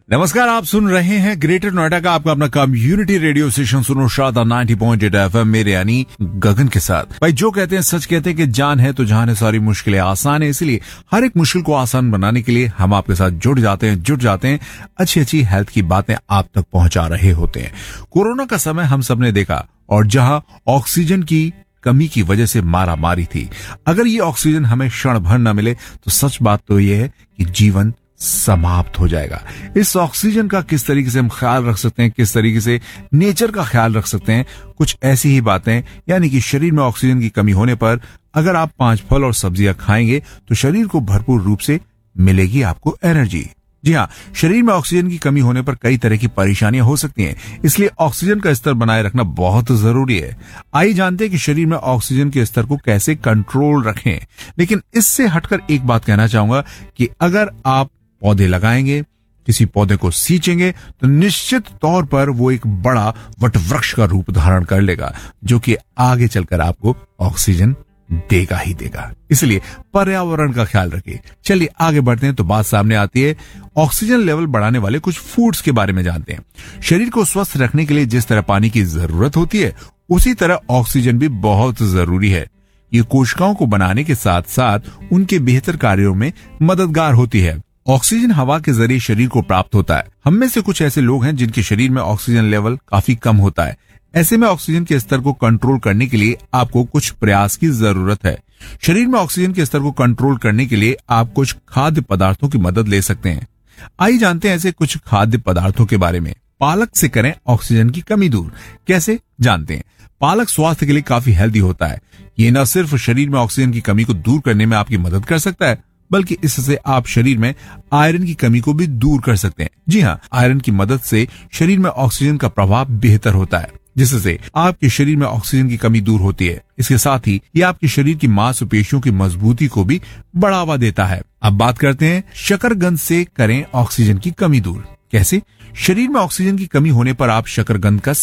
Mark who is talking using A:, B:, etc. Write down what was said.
A: नमस्कार, आप सुन रहे हैं ग्रेटर नोएडा का आपका अपना कम्युनिटी रेडियो स्टेशन सुनो शादा 90.8 FM मेरे यानी गगन के साथ। भाई जो कहते हैं सच कहते हैं कि जान है तो जहान है, सारी मुश्किलें आसान है। इसलिए हर एक मुश्किल को आसान बनाने के लिए हम आपके साथ जुट जाते हैं अच्छी हेल्थ की बातें आप तक पहुंचा रहे होते हैं। कोरोना का समय हम सबने देखा और जहां ऑक्सीजन की कमी की वजह से मारामारी थी। अगर ये ऑक्सीजन हमें क्षण भर न मिले तो सच बात तो ये है कि जीवन समाप्त हो जाएगा। इस ऑक्सीजन का किस तरीके से हम ख्याल रख सकते हैं, किस तरीके से नेचर का ख्याल रख सकते हैं, कुछ ऐसी ही बातें, यानी कि शरीर में ऑक्सीजन की कमी होने पर अगर आप 5 फल और सब्जियां खाएंगे तो शरीर को भरपूर रूप से मिलेगी आपको एनर्जी। जी हाँ, शरीर में ऑक्सीजन की कमी होने पर कई तरह की परेशानियां हो सकती हैं, इसलिए ऑक्सीजन का स्तर बनाए रखना बहुत जरूरी है। आइए जानते हैं कि शरीर में ऑक्सीजन के स्तर को कैसे कंट्रोल रखें। लेकिन इससे हटकर एक बात कहना चाहूंगा कि अगर आप पौधे लगाएंगे, किसी पौधे को सींचेंगे तो निश्चित तौर पर वो एक बड़ा वटवृक्ष का रूप धारण कर लेगा, जो कि आगे चलकर आपको ऑक्सीजन देगा ही देगा। इसलिए पर्यावरण का ख्याल रखिए। चलिए आगे बढ़ते हैं तो बात सामने आती है ऑक्सीजन लेवल बढ़ाने वाले कुछ फूड्स के बारे में जानते हैं। शरीर को स्वस्थ रखने के लिए जिस तरह पानी की जरूरत होती है, उसी तरह ऑक्सीजन भी बहुत जरूरी है। ये कोशिकाओं को बनाने के साथ साथ उनके बेहतर कार्यों में मददगार होती है। ऑक्सीजन हवा के जरिए शरीर को प्राप्त होता है। हम में से कुछ ऐसे लोग हैं जिनके शरीर में ऑक्सीजन लेवल काफी कम होता है। ऐसे में ऑक्सीजन के स्तर को कंट्रोल करने के लिए आपको कुछ प्रयास की जरूरत है। शरीर में ऑक्सीजन के स्तर को कंट्रोल करने के लिए आप कुछ खाद्य पदार्थों की मदद ले सकते हैं। आइए जानते हैं ऐसे कुछ खाद्य पदार्थों के बारे में। पालक से करें ऑक्सीजन की कमी दूर। कैसे जानते हैं? पालक स्वास्थ्य के लिए काफी हेल्दी होता है। ये न सिर्फ शरीर में ऑक्सीजन की कमी को दूर करने में आपकी मदद कर सकता है, बल्कि इससे आप शरीर में आयरन की कमी को भी दूर कर सकते हैं। जी हाँ, आयरन की मदद से शरीर में ऑक्सीजन का प्रभाव बेहतर होता है, जिससे आपके शरीर में ऑक्सीजन की कमी दूर होती है। इसके साथ ही ये आपके शरीर की मांसपेशियों की मजबूती को भी बढ़ावा देता है। अब बात करते हैं शकरकंद से करें ऑक्सीजन की कमी दूर। कैसे? शरीर में ऑक्सीजन की कमी होने पर आप शकरकंद का